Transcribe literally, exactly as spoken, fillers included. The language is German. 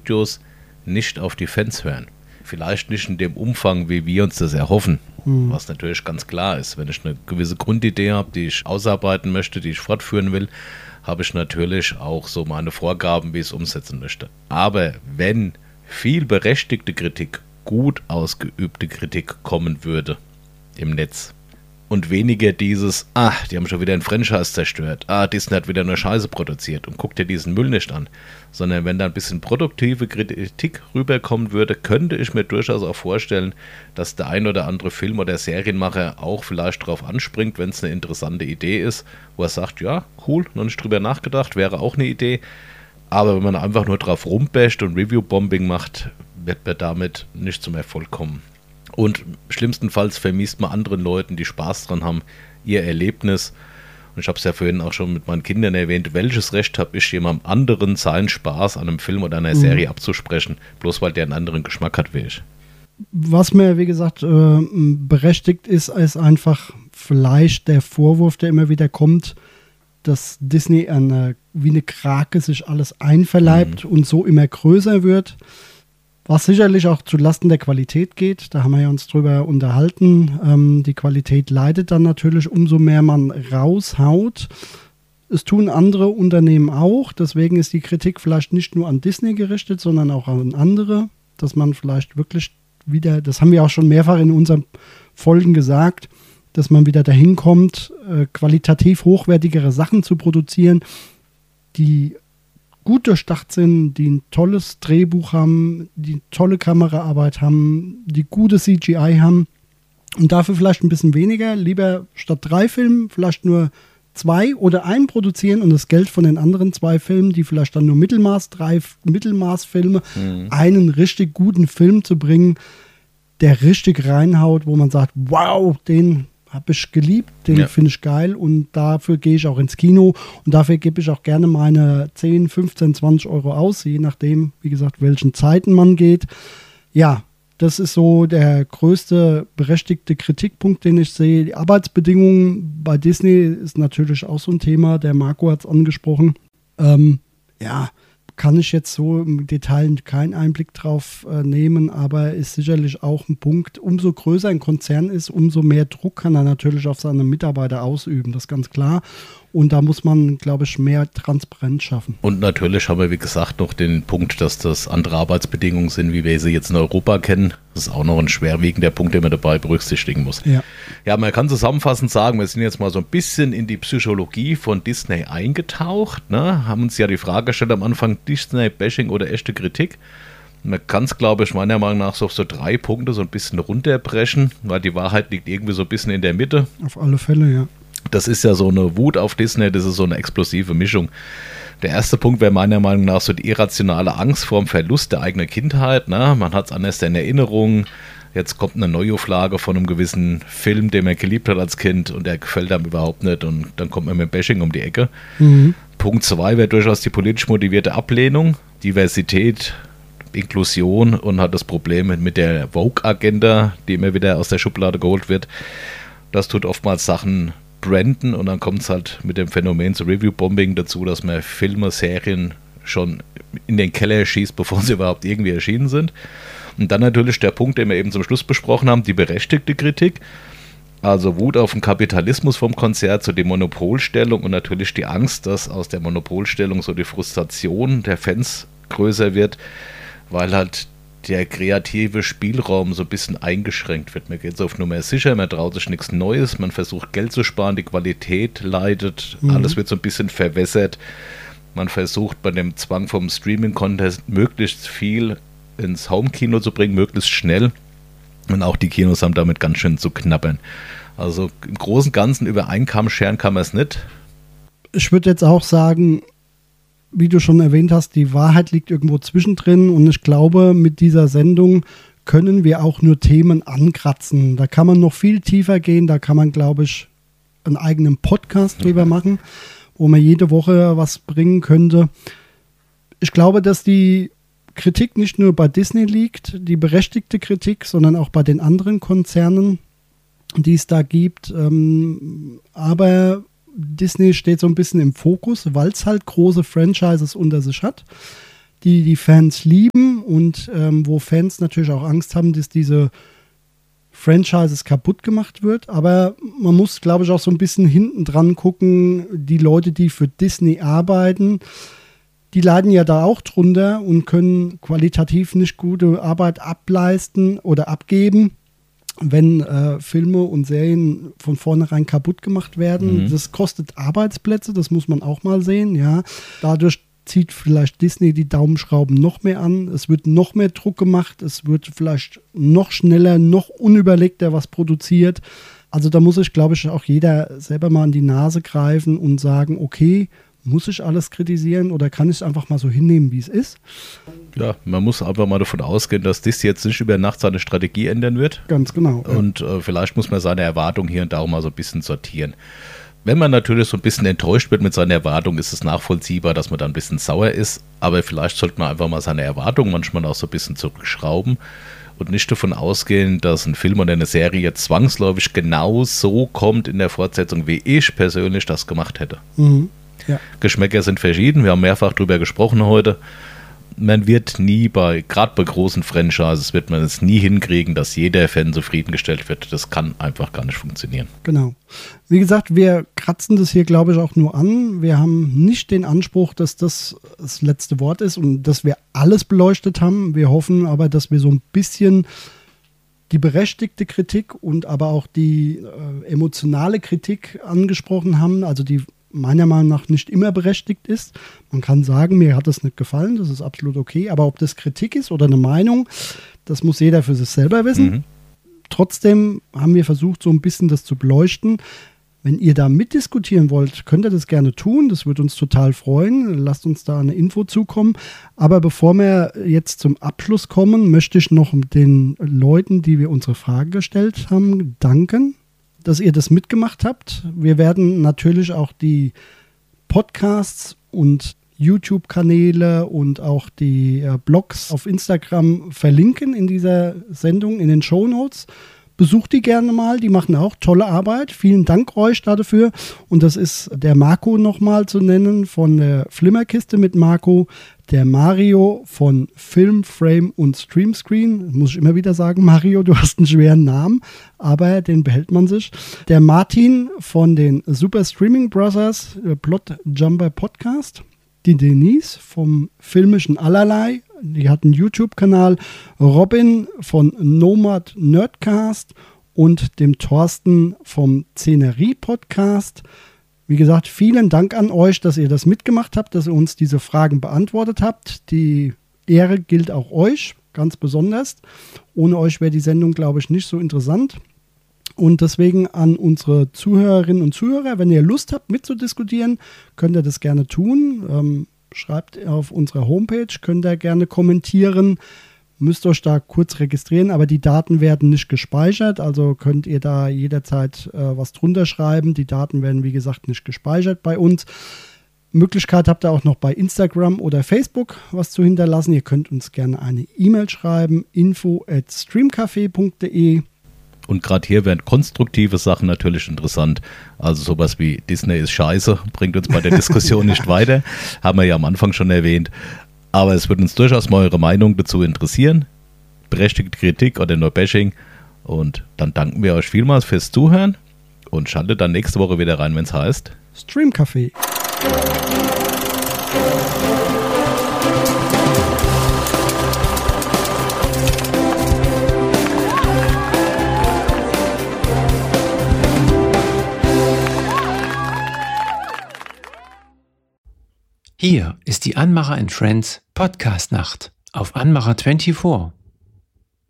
Studios nicht auf die Fans hören. Vielleicht nicht in dem Umfang, wie wir uns das erhoffen, mhm. was natürlich ganz klar ist. Wenn ich eine gewisse Grundidee habe, die ich ausarbeiten möchte, die ich fortführen will, habe ich natürlich auch so meine Vorgaben, wie ich es umsetzen möchte. Aber wenn viel berechtigte Kritik, gut ausgeübte Kritik kommen würde im Netz und weniger dieses, ah, die haben schon wieder ein Franchise zerstört, ah, Disney hat wieder eine Scheiße produziert und guck dir diesen Müll nicht an, sondern wenn da ein bisschen produktive Kritik rüberkommen würde, könnte ich mir durchaus auch vorstellen, dass der ein oder andere Film- oder Serienmacher auch vielleicht darauf anspringt, wenn es eine interessante Idee ist, wo er sagt, ja, cool, noch nicht drüber nachgedacht, wäre auch eine Idee, aber wenn man einfach nur drauf rumbasht und Review-Bombing macht, wird man damit nicht zum Erfolg kommen. Und schlimmstenfalls vermiest man anderen Leuten, die Spaß dran haben, ihr Erlebnis. Und ich habe es ja vorhin auch schon mit meinen Kindern erwähnt, welches Recht habe ich, jemandem anderen seinen Spaß an einem Film oder einer Serie mhm. abzusprechen, bloß weil der einen anderen Geschmack hat wie ich. Was mir, wie gesagt, äh, berechtigt ist, ist einfach vielleicht der Vorwurf, der immer wieder kommt, dass Disney eine, wie eine Krake sich alles einverleibt mhm. und so immer größer wird. Was sicherlich auch zulasten der Qualität geht, da haben wir ja uns drüber unterhalten. Ähm, die Qualität leidet dann natürlich, umso mehr man raushaut. Es tun andere Unternehmen auch, deswegen ist die Kritik vielleicht nicht nur an Disney gerichtet, sondern auch an andere, dass man vielleicht wirklich wieder, das haben wir auch schon mehrfach in unseren Folgen gesagt, dass man wieder dahin kommt, äh, qualitativ hochwertigere Sachen zu produzieren, die gut durchdacht sind, die ein tolles Drehbuch haben, die tolle Kameraarbeit haben, die gute C G I haben und dafür vielleicht ein bisschen weniger, lieber statt drei Filmen vielleicht nur zwei oder einen produzieren und das Geld von den anderen zwei Filmen, die vielleicht dann nur Mittelmaß, drei Mittelmaßfilme, mhm. einen richtig guten Film zu bringen, der richtig reinhaut, wo man sagt, wow, den habe ich geliebt, den ja. finde ich geil und dafür gehe ich auch ins Kino und dafür gebe ich auch gerne meine zehn, fünfzehn, zwanzig Euro aus, je nachdem, wie gesagt, welchen Zeiten man geht. Ja, das ist so der größte berechtigte Kritikpunkt, den ich sehe. Die Arbeitsbedingungen bei Disney ist natürlich auch so ein Thema, der Marco hat es angesprochen. Ähm, ja, kann ich jetzt so im Detail keinen Einblick drauf äh, nehmen, aber ist sicherlich auch ein Punkt. Umso größer ein Konzern ist, umso mehr Druck kann er natürlich auf seine Mitarbeiter ausüben, das ist ganz klar. Und da muss man, glaube ich, mehr Transparenz schaffen. Und natürlich haben wir, wie gesagt, noch den Punkt, dass das andere Arbeitsbedingungen sind, wie wir sie jetzt in Europa kennen. Das ist auch noch ein schwerwiegender Punkt, den man dabei berücksichtigen muss. Ja, ja, man kann zusammenfassend sagen, wir sind jetzt mal so ein bisschen in die Psychologie von Disney eingetaucht, ne? Haben uns ja die Frage gestellt am Anfang, Disney-Bashing oder echte Kritik. Man kann es, glaube ich, meiner Meinung nach so auf so drei Punkte so ein bisschen runterbrechen, weil die Wahrheit liegt irgendwie so ein bisschen in der Mitte. Auf alle Fälle, ja. Das ist ja so eine Wut auf Disney, das ist so eine explosive Mischung. Der erste Punkt wäre meiner Meinung nach so die irrationale Angst vor dem Verlust der eigenen Kindheit. Ne? Man hat es anders in Erinnerung. Jetzt kommt eine Neuauflage von einem gewissen Film, den man geliebt hat als Kind und der gefällt einem überhaupt nicht und dann kommt man mit Bashing um die Ecke. Mhm. Punkt zwei wäre durchaus die politisch motivierte Ablehnung, Diversität, Inklusion und hat das Problem mit der Vogue-Agenda, die immer wieder aus der Schublade geholt wird. Das tut oftmals Sachen branden und dann kommt es halt mit dem Phänomen zu Review-Bombing dazu, dass man Filme, Serien schon in den Keller schießt, bevor sie überhaupt irgendwie erschienen sind. Und dann natürlich der Punkt, den wir eben zum Schluss besprochen haben, die berechtigte Kritik, also Wut auf den Kapitalismus vom Konzert, so die Monopolstellung und natürlich die Angst, dass aus der Monopolstellung so die Frustration der Fans größer wird, weil halt der kreative Spielraum so ein bisschen eingeschränkt wird. Man geht so auf Nummer sicher, man traut sich nichts Neues, man versucht Geld zu sparen, die Qualität leidet, mhm. alles wird so ein bisschen verwässert. Man versucht bei dem Zwang vom Streaming-Contest möglichst viel ins Home-Kino zu bringen, möglichst schnell. Und auch die Kinos haben damit ganz schön zu knabbern. Also im Großen und Ganzen über einen Kamm scheren kann man es nicht. Ich würde jetzt auch sagen, wie du schon erwähnt hast, die Wahrheit liegt irgendwo zwischendrin und ich glaube, mit dieser Sendung können wir auch nur Themen ankratzen. Da kann man noch viel tiefer gehen, da kann man, glaube ich, einen eigenen Podcast drüber machen, wo man jede Woche was bringen könnte. Ich glaube, dass die Kritik nicht nur bei Disney liegt, die berechtigte Kritik, sondern auch bei den anderen Konzernen, die es da gibt. Ähm, aber Disney steht so ein bisschen im Fokus, weil es halt große Franchises unter sich hat. die die Fans lieben und ähm, wo Fans natürlich auch Angst haben, dass diese Franchises kaputt gemacht wird. Aber man muss, glaube ich, auch so ein bisschen hinten dran gucken, die Leute, die für Disney arbeiten, die leiden ja da auch drunter und können qualitativ nicht gute Arbeit ableisten oder abgeben, wenn äh, Filme und Serien von vornherein kaputt gemacht werden. Mhm. Das kostet Arbeitsplätze, das muss man auch mal sehen. Ja. Dadurch zieht vielleicht Disney die Daumenschrauben noch mehr an. Es wird noch mehr Druck gemacht. Es wird vielleicht noch schneller, noch unüberlegter was produziert. Also da muss sich, glaube ich, auch jeder selber mal an die Nase greifen und sagen, okay, muss ich alles kritisieren oder kann ich es einfach mal so hinnehmen, wie es ist? Ja, man muss einfach mal davon ausgehen, dass Disney jetzt nicht über Nacht seine Strategie ändern wird. Ganz genau. Und äh, vielleicht muss man seine Erwartungen hier und da auch mal so ein bisschen sortieren. Wenn man natürlich so ein bisschen enttäuscht wird mit seinen Erwartungen, ist es nachvollziehbar, dass man da ein bisschen sauer ist. Aber vielleicht sollte man einfach mal seine Erwartungen manchmal auch so ein bisschen zurückschrauben und nicht davon ausgehen, dass ein Film oder eine Serie jetzt zwangsläufig genau so kommt in der Fortsetzung, wie ich persönlich das gemacht hätte. Mhm. Ja. Geschmäcker sind verschieden, wir haben mehrfach drüber gesprochen heute. Man wird nie bei, gerade bei großen Franchises, wird man es nie hinkriegen, dass jeder Fan zufriedengestellt wird. Das kann einfach gar nicht funktionieren. Genau. Wie gesagt, wir kratzen das hier, glaube ich, auch nur an. Wir haben nicht den Anspruch, dass das das letzte Wort ist und dass wir alles beleuchtet haben. Wir hoffen aber, dass wir so ein bisschen die berechtigte Kritik und aber auch die äh, emotionale Kritik angesprochen haben, also die meiner Meinung nach nicht immer berechtigt ist. Man kann sagen, mir hat das nicht gefallen, das ist absolut okay, aber ob das Kritik ist oder eine Meinung, das muss jeder für sich selber wissen. Mhm. Trotzdem haben wir versucht, so ein bisschen das zu beleuchten. Wenn ihr da mitdiskutieren wollt, könnt ihr das gerne tun, das würde uns total freuen. Lasst uns da eine Info zukommen. Aber bevor wir jetzt zum Abschluss kommen, möchte ich noch den Leuten, die wir unsere Frage gestellt haben, danken, dass ihr das mitgemacht habt. Wir werden natürlich auch die Podcasts und YouTube-Kanäle und auch die äh, Blogs auf Instagram verlinken in dieser Sendung, in den Shownotes. Besucht die gerne mal, die machen auch tolle Arbeit. Vielen Dank euch dafür. Und das ist der Marco nochmal zu nennen von der Flimmerkiste mit Marco, der Mario von Film, Frame und Streamscreen. Muss ich immer wieder sagen, Mario, du hast einen schweren Namen, aber den behält man sich. Der Martin von den Super Streaming Brothers, Plot Jumper Podcast. Die Denise vom filmischen Allerlei, die hat einen YouTube-Kanal, Robin von Nomad Nerdcast und dem Thorsten vom Szenerie-Podcast. Wie gesagt, vielen Dank an euch, dass ihr das mitgemacht habt, dass ihr uns diese Fragen beantwortet habt. Die Ehre gilt auch euch, ganz besonders. Ohne euch wäre die Sendung, glaube ich, nicht so interessant. Und deswegen an unsere Zuhörerinnen und Zuhörer, wenn ihr Lust habt mitzudiskutieren, könnt ihr das gerne tun. Ähm, schreibt auf unserer Homepage, könnt ihr gerne kommentieren. Müsst euch da kurz registrieren, aber die Daten werden nicht gespeichert, also könnt ihr da jederzeit äh, was drunter schreiben. Die Daten werden, wie gesagt, nicht gespeichert bei uns. Möglichkeit habt ihr auch noch bei Instagram oder Facebook was zu hinterlassen. Ihr könnt uns gerne eine E-Mail schreiben, info at streamcafé punkt de. Und gerade hier wären konstruktive Sachen natürlich interessant. Also sowas wie Disney ist scheiße, bringt uns bei der Diskussion nicht weiter. Haben wir ja am Anfang schon erwähnt. Aber es würde uns durchaus mal eure Meinung dazu interessieren. Berechtigte Kritik oder nur Bashing. Und dann danken wir euch vielmals fürs Zuhören. Und schaltet dann nächste Woche wieder rein, wenn es heißt Streamcafé. Hier ist die Anmacher and Friends Podcast Nacht auf Anmacher vierundzwanzig.